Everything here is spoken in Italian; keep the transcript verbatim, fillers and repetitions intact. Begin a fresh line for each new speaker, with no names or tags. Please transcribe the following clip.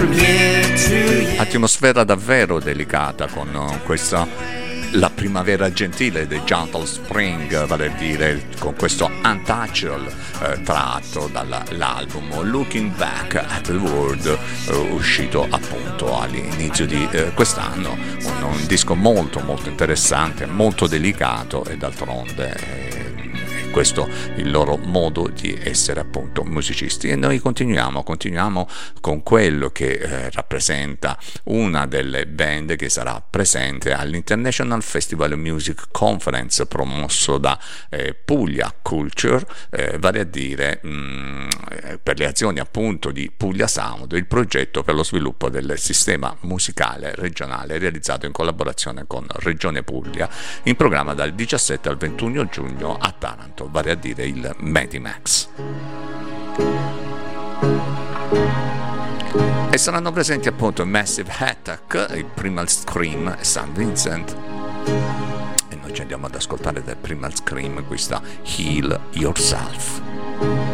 Atmosfera davvero delicata con questa la primavera gentile dei Gentle Spring, vale a dire con questo Untouchable eh, tratto dall'album Looking Back at the World eh, uscito appunto all'inizio di eh, quest'anno, un, un disco molto molto interessante, molto delicato e d'altronde eh, questo il loro modo di essere appunto musicisti. E noi continuiamo continuiamo con quello che eh, rappresenta una delle band che sarà presente all'International Festival Music Conference promosso da eh, Puglia Culture, eh, vale a dire mh, per le azioni appunto di Puglia Sound, il progetto per lo sviluppo del sistema musicale regionale realizzato in collaborazione con Regione Puglia, in programma dal diciassette al ventuno giugno a Taranto, vale a dire il Medimax. E saranno presenti appunto Massive Attack, il Primal Scream e Saint Vincent. E noi ci andiamo ad ascoltare dal Primal Scream questa Heal Yourself.